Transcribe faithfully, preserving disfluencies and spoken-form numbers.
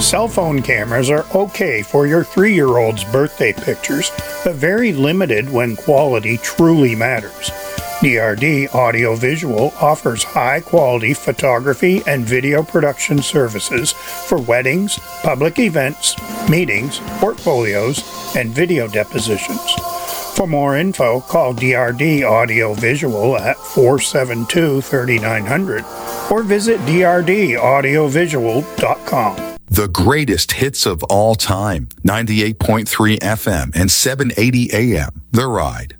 Cell phone cameras are okay for your three-year-old's birthday pictures, but very limited when quality truly matters. D R D Audio Visual offers high-quality photography and video production services for weddings, public events, meetings, portfolios, and video depositions. For more info, call D R D Audio Visual at four seven two, three nine zero zero or visit d r d audio visual dot com. The greatest hits of all time, ninety-eight point three F M and seven eighty A M. The Ride.